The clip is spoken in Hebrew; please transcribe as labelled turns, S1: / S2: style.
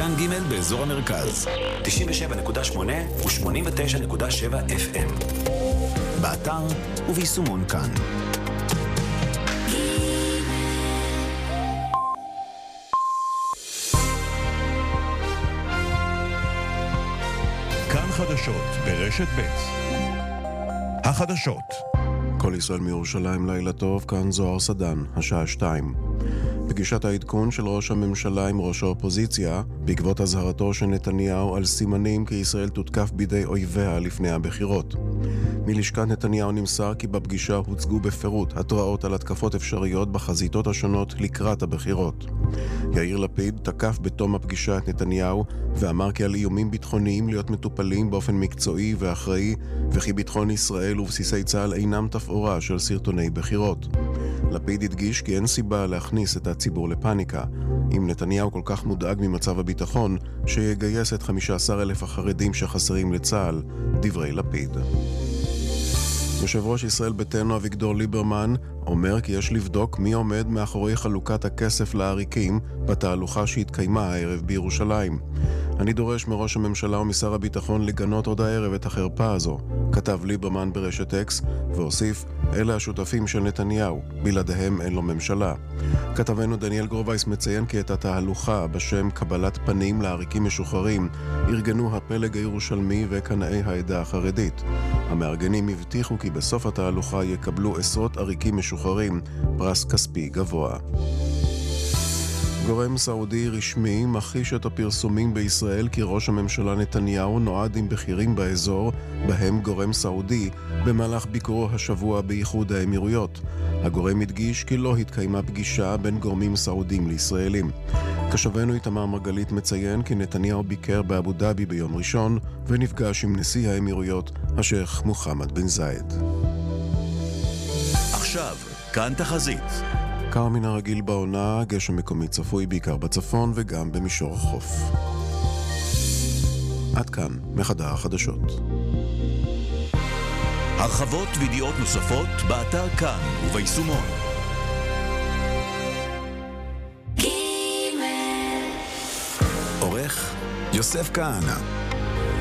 S1: כאן ג' באזור המרכז, 97.8 ו-89.7 FM. באתר וביישומון כאן.
S2: כאן חדשות ברשת ב'. החדשות.
S3: כל ישראל מירושלים, לילה טוב, כאן זוהר סדן, השעה 2. פגישת העדכון של ראש הממשלה עם ראש האופוזיציה, בעקבות הזהרתו של נתניהו על סימנים כי ישראל תותקף בידי אויביה לפני הבחירות. מלשכת נתניהו נמסר כי בפגישה הוצגו בפירוט התראות על התקפות אפשריות בחזיתות השונות לקראת הבחירות. יאיר לפיד תקף בתום הפגישה את נתניהו ואמר כי על איומים ביטחוניים להיות מטופלים באופן מקצועי ואחראי, וכי ביטחון ישראל ובסיסי צה"ל אינם תפאורה של סרטוני בחירות. לפיד הדגיש כי אין סיבה להכניס את הציבור לפניקה, אם נתניהו כל כך מודאג ממצב הביטחון שיגייס את 15,000 החרדים שחסרים לצה"ל, דברי לפיד. יושב ראש ישראל ביתנו אביגדור ליברמן אומר כי יש לבדוק מי עומד מאחורי חלוקת הכסף לעריקים בתהלוכה שהתקיימה הערב בירושלים. אני דורש מראש הממשלה ומשר הביטחון לגנות עוד הערב את החרפה הזו, כתב ליברמן ברשת אקס, והוסיף, אלה השותפים של נתניהו, בלעדיהם אין לו ממשלה. כתבנו דניאל גרובייס מציין כי את התהלוכה בשם קבלת פנים לעריקים משוחררים ארגנו הפלג הירושלמי וקנאי העדה החרדית. המארגנים הבטיחו כי בסוף התהלוכה יקבלו עשרות עריקים משוחררים פרס כספי גבוה. גורם סעודי רשמי מכחיש את הפרסומים בישראל כי ראש הממשלה נתניהו נועד עם בכירים באזור, בהם גורם סעודי, במהלך ביקורו השבוע באיחוד האמירויות. הגורם הדגיש כי לא התקיימה פגישה בין גורמים סעודים לישראלים. כשבנו איתמר מרגלית מציין כי נתניהו ביקר באבו דאבי ביום ראשון ונפגש עם נשיא האמירויות, השייח מוחמד בן זאיד.
S2: עכשיו, כאן תחזית.
S3: קר מן הרגיל בעונה, גשם מקומי צפוי בעיקר בצפון וגם במישור החוף. עד כאן, מחדר החדשות.
S2: הרחבות וידיעות נוספות באתר כאן וביישומון.
S1: עורך יוסף כהנא.